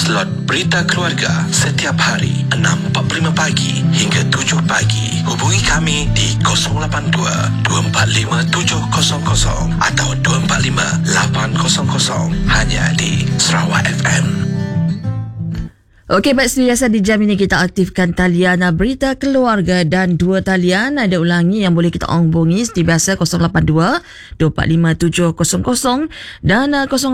slot Berita Keluarga setiap hari 6.45 pagi hingga 7 pagi. Hubungi kami di 082-245-700 atau 245-800 hanya di Sarawak FM. Okey, baik, seperti biasa di jam ini kita aktifkan talian Berita Keluarga dan dua talian ada ulangi yang boleh kita hubungi seperti biasa 082-245-700 dan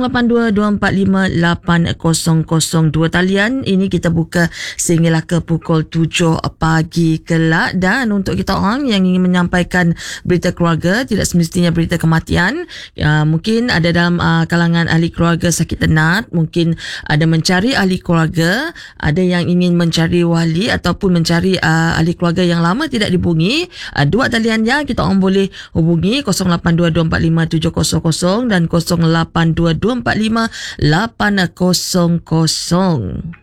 082-245-800. Dua talian ini kita buka sehinggalah ke pukul 7 pagi kelak. Dan untuk kita orang yang ingin menyampaikan berita keluarga, tidak semestinya berita kematian, mungkin ada dalam kalangan ahli keluarga sakit tenat, mungkin ada mencari ahli keluarga, ada yang ingin mencari wali ataupun mencari ahli keluarga yang lama tidak dihubungi. Dua talian yang kita orang boleh hubungi 082-245-700 dan 082-245-800.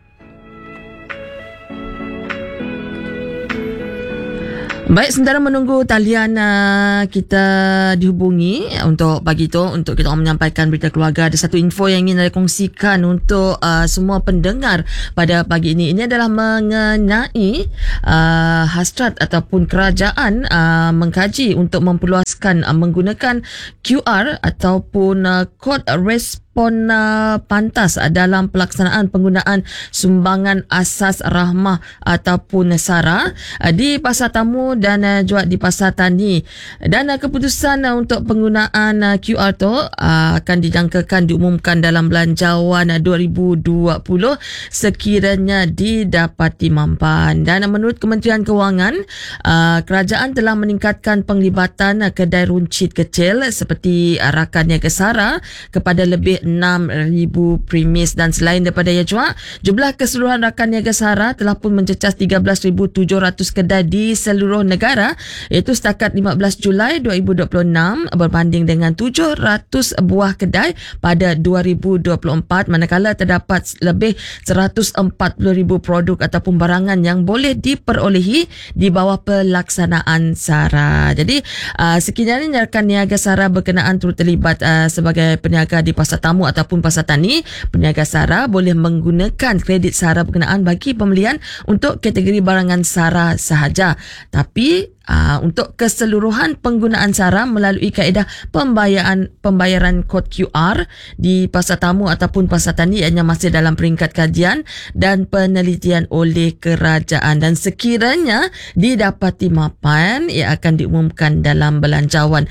Baik, sementara menunggu talian kita dihubungi untuk pagi tu, untuk kita menyampaikan berita keluarga, ada satu info yang ingin saya kongsikan untuk semua pendengar pada pagi ini. Ini adalah mengenai hasrat ataupun kerajaan mengkaji untuk memperluaskan menggunakan QR ataupun kod respon pantas dalam pelaksanaan penggunaan sumbangan asas rahmah ataupun SARA di pasar tamu dan juga di pasar tani. Dan keputusan untuk penggunaan QR tu akan dijangkakan diumumkan dalam belanjawan 2020 sekiranya didapati mampan. Dan menurut Kementerian Kewangan, kerajaan telah meningkatkan penglibatan kedai runcit kecil seperti rakan niaga SARA kepada lebih 6,000 premis. Dan selain daripada ia juga, jumlah keseluruhan rakan niaga SARA telah pun mencecah 13,700 kedai di seluruh negara, iaitu setakat 15 Julai 2026 berbanding dengan 700 buah kedai pada 2024, manakala terdapat lebih 140,000 produk ataupun barangan yang boleh diperolehi di bawah pelaksanaan SARA. Jadi sekiranya rakan niaga SARA berkenaan turut terlibat sebagai peniaga di pasar tamu ataupun pasar tani, peniaga SARA boleh menggunakan kredit SARA berkenaan bagi pembelian untuk kategori barangan SARA sahaja. Tapi untuk keseluruhan penggunaan SARA melalui kaedah pembayaran kod QR di pasar tamu ataupun pasar tani ianya masih dalam peringkat kajian dan penelitian oleh kerajaan. Dan sekiranya didapati mapan, ia akan diumumkan dalam belanjawan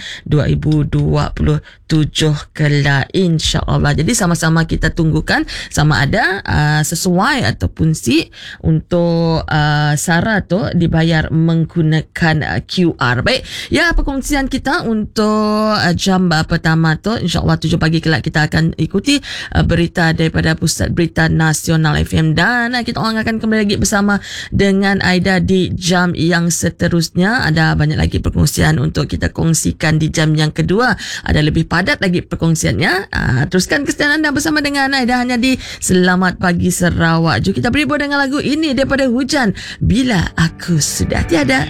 2027 kelak, insya-Allah. Jadi sama-sama kita tunggukan sama ada sesuai ataupun si untuk SARA tu dibayar menggunakan QR. Baik, ya, perkongsian kita untuk jam pertama tu, insya-Allah 7 pagi kelak kita akan ikuti berita daripada Pusat Berita Nasional FM, dan kita orang akan kembali lagi bersama dengan Aida di jam yang seterusnya. Ada banyak lagi perkongsian untuk kita kongsikan di jam yang kedua, ada lebih padat lagi perkongsiannya. Teruskan kesetiaan anda bersama dengan Aida hanya di Selamat Pagi Sarawak. Jom kita beri dengan lagu ini daripada Hujan, Bila Aku Sudah Tiada.